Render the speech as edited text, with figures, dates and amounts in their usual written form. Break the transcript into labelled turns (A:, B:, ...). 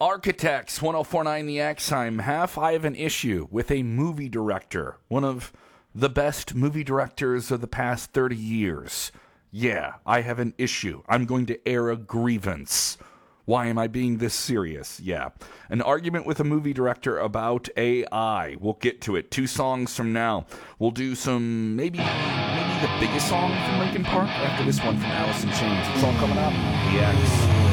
A: Architects 1049 The X. I have an issue with a movie director, one of the best movie directors of the past 30 years. Yeah, I have an issue. I'm going to air a grievance. Why am I being this serious? Yeah. An argument with a movie director about AI. We'll get to it. 2 songs from now. We'll do some, maybe the biggest song from Linkin Park after this one from Alice in Chains. It's all coming up. The X.